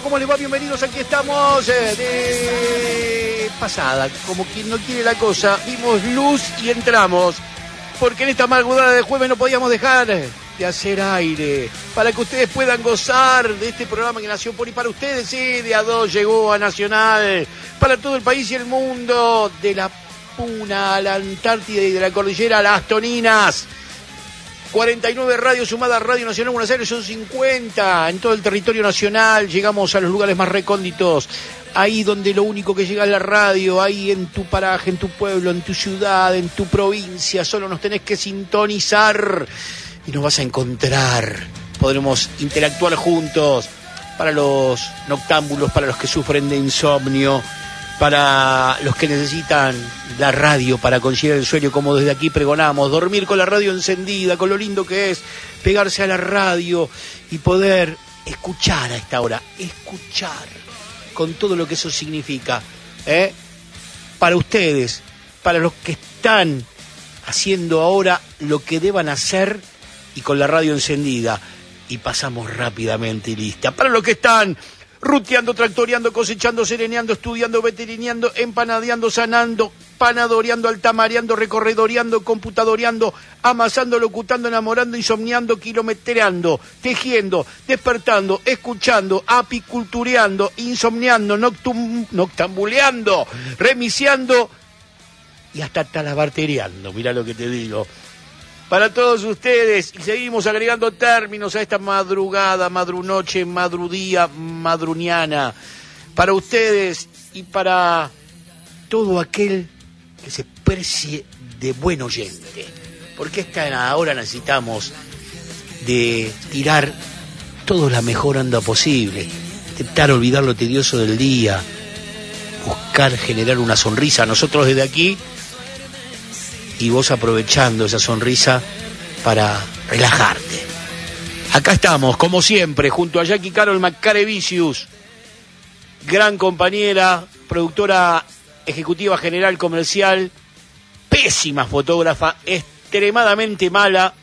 ¿Cómo les va? Bienvenidos, aquí estamos de pasada, como quien no quiere la cosa. Vimos luz y entramos, porque en esta madrugada de jueves no podíamos dejar de hacer aire, para que ustedes puedan gozar de este programa que nació por y para ustedes. Sí, de a dos llegó a Nacional, para todo el país y el mundo, de la Puna a la Antártida y de la cordillera a las Toninas. 49 radios sumadas a Radio Nacional Buenos Aires, son 50 en todo el territorio nacional. Llegamos a los lugares más recónditos, ahí donde lo único que llega es la radio, ahí en tu paraje, en tu pueblo, en tu ciudad, en tu provincia. Solo nos tenés que sintonizar y nos vas a encontrar. Podremos interactuar juntos, para los noctámbulos, para los que sufren de insomnio, para los que necesitan la radio para conciliar el sueño, como desde aquí pregonamos, dormir con la radio encendida, con lo lindo que es pegarse a la radio y poder escuchar a esta hora, escuchar con todo lo que eso significa, para ustedes, para los que están haciendo ahora lo que deban hacer y con la radio encendida, y pasamos rápidamente y lista, para los que están ruteando, tractoreando, cosechando, sereneando, estudiando, veterineando, empanadeando, sanando, panadoreando, altamareando, recorredoreando, computadoreando, amasando, locutando, enamorando, insomniando, kilometreando, tejiendo, despertando, escuchando, apicultureando, insomniando, noctambuleando, remiciando y hasta talabartereando. Mirá lo que te digo. Para todos ustedes, y seguimos agregando términos a esta madrugada, madrunoche, madrudía, madruniana. Para ustedes y para todo aquel que se precie de buen oyente. Porque ahora necesitamos de tirar toda la mejor onda posible. Intentar olvidar lo tedioso del día. Buscar generar una sonrisa. Nosotros desde aquí, y vos aprovechando esa sonrisa para relajarte. Acá estamos, como siempre, junto a Jackie Carol Macarevicius, gran compañera, productora ejecutiva general comercial, pésima fotógrafa, extremadamente mala.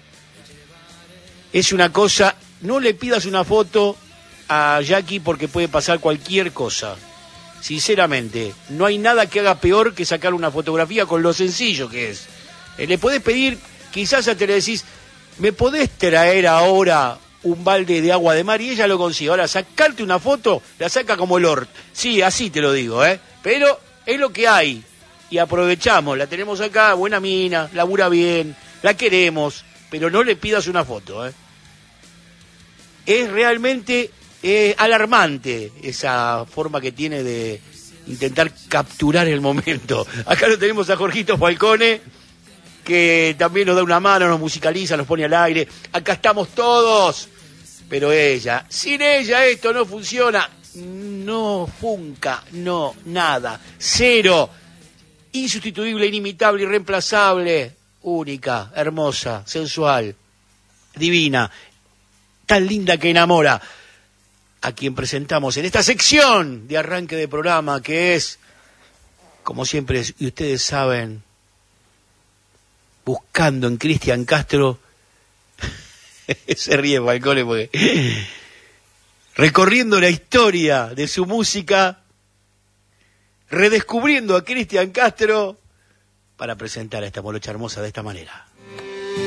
Es una cosa, no le pidas una foto a Jackie porque puede pasar cualquier cosa. Sinceramente, no hay nada que haga peor que sacar una fotografía con lo sencillo que es. Le podés pedir, quizás te le decís, ¿me podés traer ahora un balde de agua de mar? Y ella lo consigue. Ahora, sacarte una foto, la saca como el Lord. Sí, así te lo digo, pero es lo que hay. Y aprovechamos, la tenemos acá, buena mina, labura bien, la queremos, pero no le pidas una foto, Es realmente alarmante esa forma que tiene de intentar capturar el momento. Acá lo tenemos a Jorgito Falcone, que también nos da una mano, nos musicaliza, nos pone al aire. Acá estamos todos, pero ella, sin ella esto no funciona, no funca, no, nada, cero, insustituible, inimitable, irreemplazable, única, hermosa, sensual, divina, tan linda que enamora, a quien presentamos en esta sección de arranque de programa, que es, como siempre, y ustedes saben, buscando en Cristian Castro. Se ríe Falcone porque recorriendo la historia de su música, redescubriendo a Cristian Castro para presentar a esta morocha hermosa de esta manera.